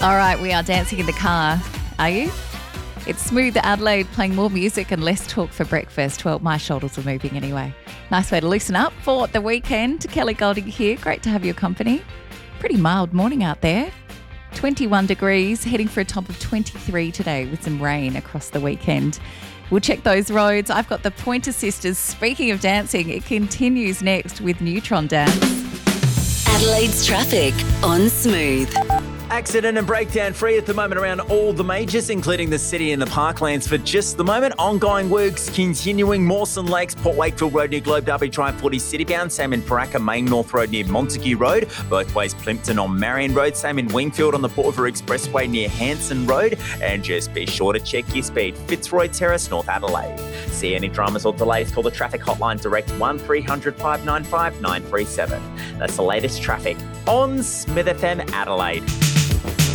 All right, we are dancing in the car. Are you? It's Smooth Adelaide playing more music and less talk for breakfast. Well, my shoulders are moving anyway. Nice way to loosen up for the weekend. Kelly Golding here. Great to have your company. Pretty mild morning out there. 21 degrees, heading for a top of 23 today with some rain across the weekend. We'll check those roads. I've got the Pointer Sisters. Speaking of dancing, it continues next with Neutron Dance. Adelaide's traffic on Smooth. Accident and breakdown free at the moment around all the majors, including the city and the parklands for just the moment. Ongoing works continuing. Mawson Lakes, Port Wakefield Road near Globe Derby Drive 40 citybound. Same in Paraka, Main North Road near Montague Road. Both ways Plimpton on Marion Road. Same in Wingfield on the Port River Expressway near Hanson Road. And just be sure to check your speed. Fitzroy Terrace, North Adelaide. See any dramas or delays, call the traffic hotline direct 1300 595 937. That's the latest traffic on Smith FM Adelaide.